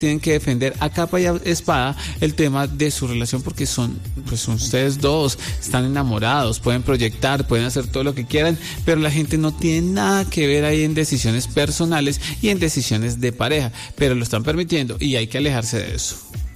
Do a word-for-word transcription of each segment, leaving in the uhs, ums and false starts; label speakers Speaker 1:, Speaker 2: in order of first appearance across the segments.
Speaker 1: tienen que defender a capa y a espada el tema de su relación porque son, pues son ustedes dos, están enamorados, pueden proyectar, pueden hacer todo lo que quieran, pero la gente no tiene nada que ver ahí en decisiones personales y en decisiones de pareja, pero lo están permitiendo y hay que alejarse de eso.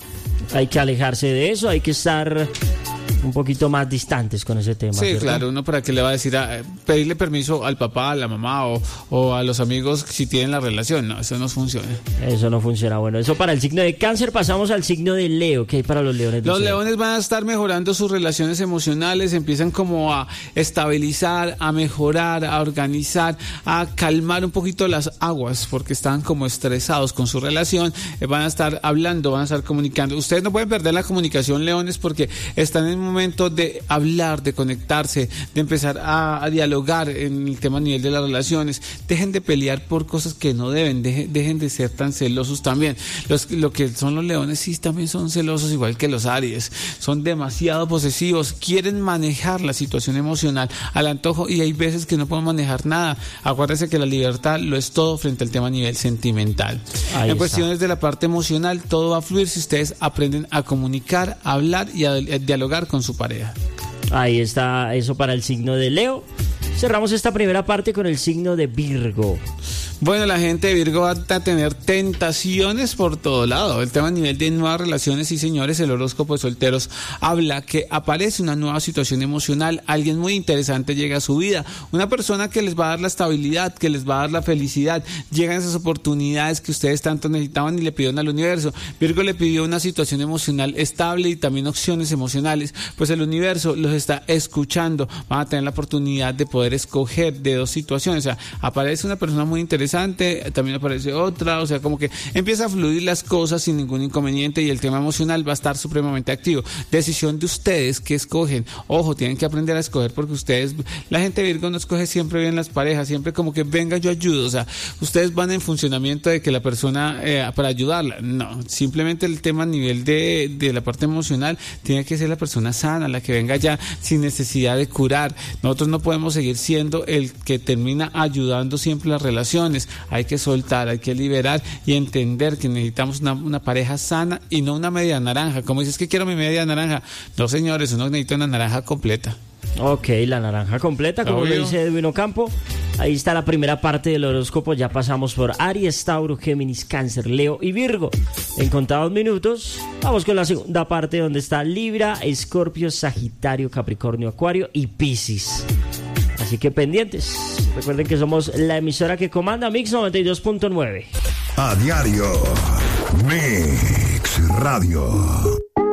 Speaker 2: Hay que alejarse de eso, hay que estar un poquito más distantes con ese tema.
Speaker 1: Sí,
Speaker 2: ¿cierto?
Speaker 1: claro, uno para qué le va a decir, a, pedirle permiso al papá, a la mamá o, o a los amigos si tienen la relación. No, eso no funciona.
Speaker 2: Eso no funciona. Bueno, eso para el signo de Cáncer. Pasamos al signo de Leo. ¿Qué hay para los leones?
Speaker 1: Los leones van a estar mejorando sus relaciones emocionales, empiezan como a estabilizar, a mejorar, a organizar, a calmar un poquito las aguas porque están como estresados con su relación, eh, van a estar hablando, van a estar comunicando. Ustedes no pueden perder la comunicación, leones, porque están en un momento de hablar, de conectarse, de empezar a, a dialogar en el tema a nivel de las relaciones. Dejen de pelear por cosas que no deben, dejen, dejen de ser tan celosos también. Los, lo que son los leones sí también son celosos, igual que los Aries, son demasiado posesivos, quieren manejar la situación emocional al antojo y hay veces que no pueden manejar nada. Acuérdense que la libertad lo es todo frente al tema a nivel sentimental. Ahí en está. Cuestiones de la parte emocional, todo va a fluir si ustedes aprenden a comunicar, a hablar y a, a dialogar con su pareja.
Speaker 2: Ahí está eso para el signo de Leo. Cerramos esta primera parte con el signo de Virgo.
Speaker 1: Bueno, la gente de Virgo va a tener tentaciones por todo lado. El tema a nivel de nuevas relaciones, y señores, el horóscopo de solteros habla que aparece una nueva situación emocional, alguien muy interesante llega a su vida, una persona que les va a dar la estabilidad, que les va a dar la felicidad, llegan esas oportunidades que ustedes tanto necesitaban y le pidieron al universo. Virgo le pidió una situación emocional estable y también opciones emocionales, pues el universo los está escuchando, van a tener la oportunidad de poder escoger de dos situaciones, o sea, aparece una persona muy interesante, también aparece otra, o sea, como que empieza a fluir las cosas sin ningún inconveniente y el tema emocional va a estar supremamente activo. Decisión de ustedes que escogen. Ojo, tienen que aprender a escoger porque ustedes, la gente de Virgo no escoge siempre bien las parejas, siempre como que venga yo ayudo, o sea, ustedes van en funcionamiento de que la persona eh, para ayudarla, no, simplemente el tema a nivel de, de la parte emocional tiene que ser la persona sana, la que venga ya sin necesidad de curar. Nosotros no podemos seguir siendo el que termina ayudando siempre las relaciones. Hay que soltar, hay que liberar y entender que necesitamos una, una pareja sana y no una media naranja. Como dices que quiero mi media naranja, no señores, uno necesita una naranja completa.
Speaker 2: Ok, la naranja completa, como lo dice Edwin Ocampo. Ahí está la primera parte del horóscopo. Ya pasamos por Aries, Tauro, Géminis, Cáncer, Leo y Virgo. En contados minutos vamos con la segunda parte, donde está Libra, Escorpio, Sagitario, Capricornio, Acuario y Piscis. Así que pendientes. Recuerden que somos la emisora que comanda Mix noventa y dos punto nueve.
Speaker 3: A diario, Mix Radio.